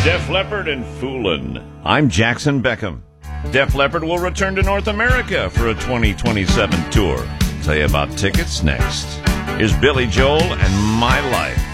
Def Leppard and Foolin'. I'm Jackson Beckham. Def Leppard will return to North America for a 2027 tour. Tell you about tickets next. Here's Billy Joel and My Life.